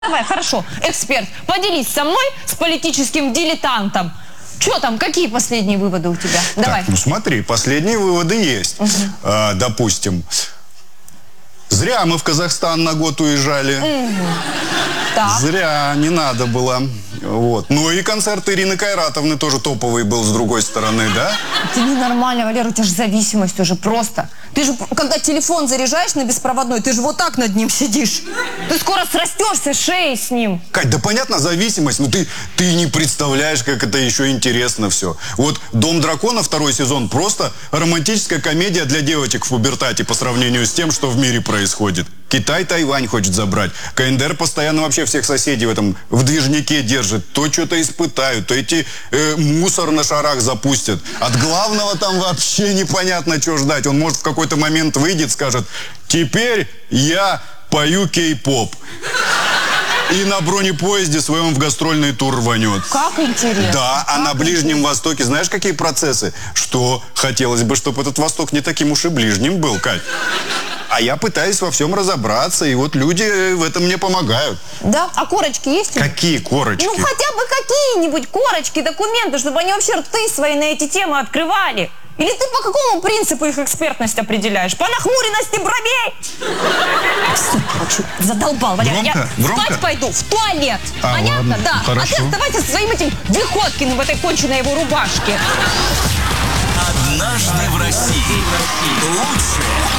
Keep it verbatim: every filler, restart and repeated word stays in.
Давай, хорошо, эксперт, поделись со мной, с политическим дилетантом. Что там, какие последние выводы у тебя? Давай. Так, ну смотри, последние выводы есть. Угу. А, допустим, зря мы в Казахстан на год уезжали. Угу. Так. Зря, не надо было. Вот. Ну и концерт Ирины Кайратовны тоже топовый был с другой стороны, да? Ты ненормально, Валера, у тебя же зависимость уже просто. Ты же, когда телефон заряжаешь на беспроводной, ты же вот так над ним сидишь. Ты скоро срастешься шеей с ним. Кать, да понятно, зависимость, но ты, ты не представляешь, как это еще интересно все. Вот «Дом дракона» второй сезон просто романтическая комедия для девочек в пубертате по сравнению с тем, что в мире происходит. Китай Тайвань хочет забрать. КНДР постоянно вообще всех соседей в этом в движнике держит. То что-то испытают, то эти э, мусор на шарах запустят. От главного там вообще непонятно, что ждать. Он может в какой-то момент выйдет, скажет: теперь я пою кей-поп. И на бронепоезде своем в гастрольный тур рванет. Как интересно. Да, а как на Ближнем интересно. Востоке знаешь, какие процессы? Что хотелось бы, чтобы этот Восток не таким уж и ближним был, Кать. А я пытаюсь во всем разобраться, и вот люди в этом мне помогают. Да? А корочки есть? Какие корочки? Ну, хотя бы какие-нибудь корочки, документы, чтобы они вообще рты свои на эти темы открывали. Или ты по какому принципу их экспертность определяешь? По нахмуренности бровей? Все, короче, задолбал, Валер. Громко? Я Громко? спать пойду, в туалет. А, Понятно? ладно, Да. хорошо. А ты оставайся со своим этим Выходкиным в этой конченной его рубашке. Однажды в России. Лучшее